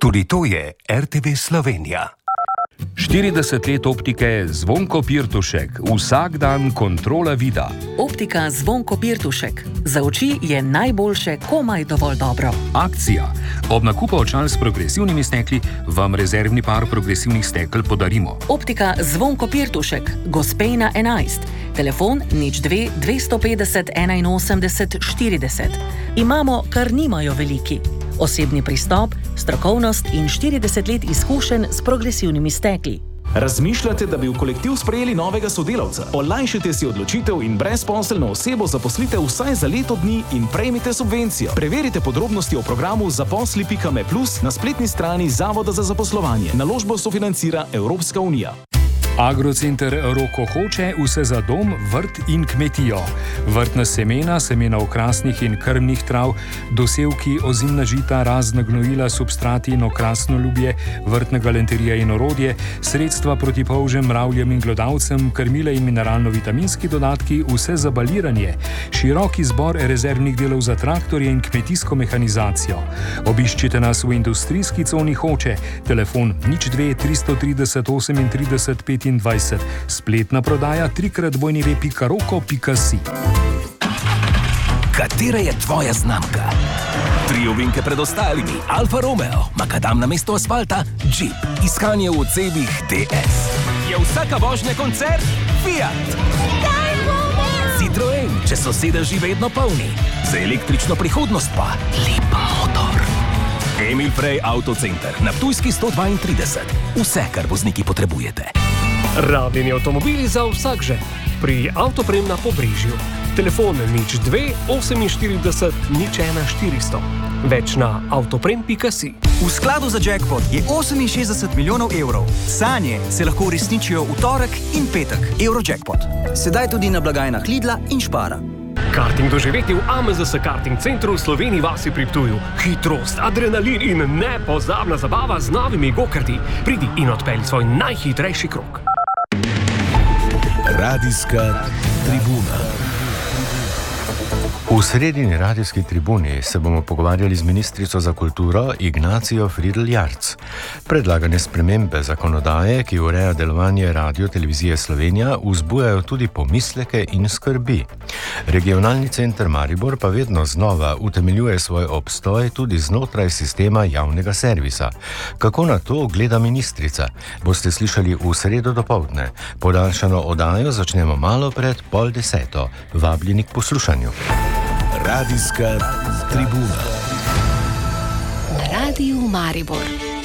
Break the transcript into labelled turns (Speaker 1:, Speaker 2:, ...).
Speaker 1: Tudi to je RTV Slovenija.
Speaker 2: 40 let optike Zvonko Pirtušek, vsak dan kontrola vida.
Speaker 3: Optika Zvonko Pirtušek. Za oči je najboljše komaj dovolj dobro.
Speaker 2: Akcija. Ob nakupu očal s progresivnimi stekli vam rezervni par progresivnih stekel podarimo.
Speaker 3: Optika Zvonko Pirtušek, Gospejna 11. Telefon 02 250 81 40. Imamo, kar nimajo veliki. Osebni pristop, strokovnost in 40 let izkušenj s progresivnimi stekli.
Speaker 4: Razmišljate, da bi v kolektiv sprejeli novega sodelavca? Olajšajte si odločitev in brezposelno osebo zaposlite vsaj za leto dni in prejmite subvencijo. Preverite podrobnosti o programu zaposli.me+ na spletni strani Zavoda za zaposlovanje. Naložbo sofinancira Evropska unija.
Speaker 2: Agrocenter Roko Hoče vse za dom, vrt in kmetijo. Vrtna semena, semena okrasnih in krmnih trav, dosevki, ozimna žita, razna gnojila, substrati in okrasno ljubje, vrtna galanterija in orodje, sredstva proti polžem, mravljem in glodavcem, krmila in mineralno-vitaminski dodatki, vse za baliranje, širok izbor rezervnih delov za traktorje in kmetijsko mehanizacijo. Obiščite nas v industrijski coni Hoče, telefon 02 330 38 25, spletna prodaja www.roko.si.
Speaker 5: Katera je tvoja znamka? 3 ovinke pred ostalimi, Alfa Romeo, makadam na mesto asfalta, Jeep, iskanje v odsebih DS. Je vsaka vožnja koncert? Fiat. Citroen, če so sedeži vedno polni. Za električno prihodnost pa lep motor. Emil Frey Autocenter, na Ptujski 132. Vse, kar vozniki potrebujete.
Speaker 6: Rabljeni avtomobili za vsak žep. Pri Avtoprem na Pobrežju. Telefon 02 48 01 400. Več na avtoprem.si.
Speaker 7: V skladu za jackpot je 68 milijonov evrov. Sanje se lahko uresničijo v torek in petek. Eurojackpot. Sedaj tudi na blagajnah Lidla in Spara.
Speaker 6: Karting doživeti v AMZS Karting Centru v Sloveniji vasi pri Ptuju. Hitrost, adrenalin in nepozabna zabava z novimi go-karti. Pridi in odpelji svoj najhitrejši krog.
Speaker 5: Radijska tribuna.
Speaker 8: V sredini radijski tribuni se bomo pogovarjali z ministrico za kulturo Ignacijo Fridl Jarc. Predlagane spremembe zakonodaje, ki ureja delovanje Radio-televizije Slovenija, vzbujajo tudi pomisleke in skrbi. Regionalni center Maribor pa vedno znova utemeljuje svoj obstoj tudi znotraj sistema javnega servisa. Kako na to gleda ministrica? Boste slišali v sredo dopoldne. Podaljšano oddajo začnemo malo pred 9:30. Vabljeni k poslušanju.
Speaker 5: Radijska tribuna.
Speaker 9: Na Radiju Maribor.